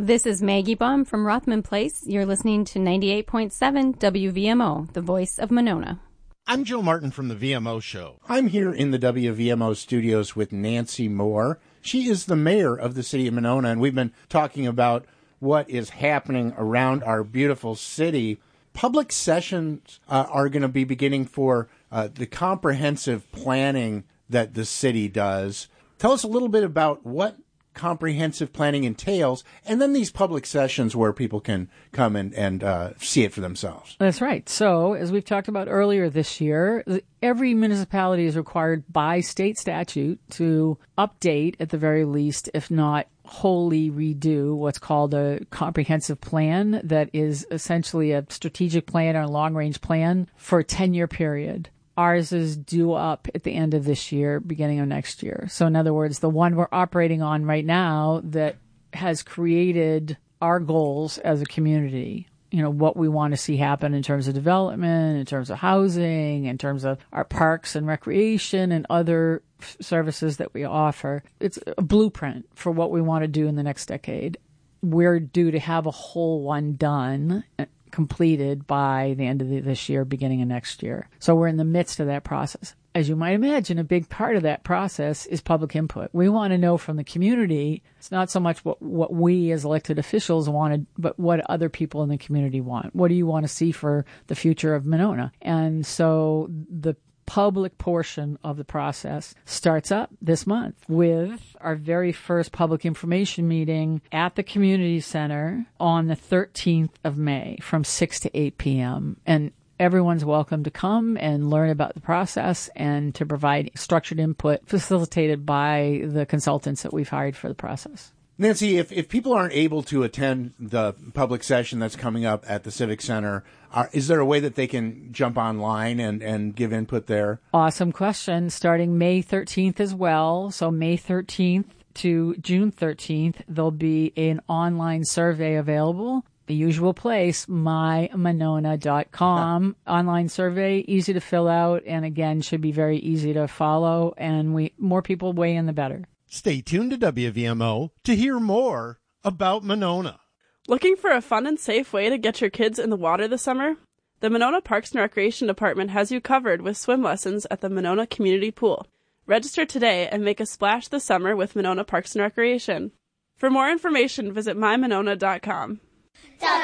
This is Maggie Baum from Rothman Place. You're listening to 98.7 WVMO, the voice of Monona. I'm Joe Martin from the VMO Show. I'm here in the WVMO studios with Nancy Moore. She is the mayor of the city of Monona, and we've been talking about what is happening around our beautiful city. Public sessions are going to be beginning for the comprehensive planning that the city does. Tell us a little bit about what comprehensive planning entails, and then these public sessions where people can come and see it for themselves. That's right. So, as we've talked about earlier this year, every municipality is required by state statute to update, at the very least, if not wholly redo, what's called a comprehensive plan that is essentially a strategic plan or a long-range plan for a 10-year period. Ours is due up at the end of this year, beginning of next year. So in other words, the one we're operating on right now that has created our goals as a community, you know, what we want to see happen in terms of development, in terms of housing, in terms of our parks and recreation and other services that we offer. It's a blueprint for what we want to do in the next decade. We're due to have a whole one done, completed by the end of this year, beginning of next year. So we're in the midst of that process. As you might imagine, a big part of that process is public input. We want to know from the community, it's not so much what we as elected officials wanted, but what other people in the community want. What do you want to see for the future of Monona? And so the public portion of the process starts up this month with our very first public information meeting at the community center on the 13th of May from 6 to 8 p.m. And everyone's welcome to come and learn about the process and to provide structured input facilitated by the consultants that we've hired for the process. Nancy, if people aren't able to attend the public session that's coming up at the Civic Center, is there a way that they can jump online and give input there? Awesome question. Starting May 13th as well. So May 13th to June 13th, there'll be an online survey available. The usual place, mymonona.com. Online survey, easy to fill out, and again, should be very easy to follow. And more people weigh in, the better. Stay tuned to WVMO to hear more about Monona. Looking for a fun and safe way to get your kids in the water this summer? The Monona Parks and Recreation Department has you covered with swim lessons at the Monona Community Pool. Register today and make a splash this summer with Monona Parks and Recreation. For more information, visit mymonona.com.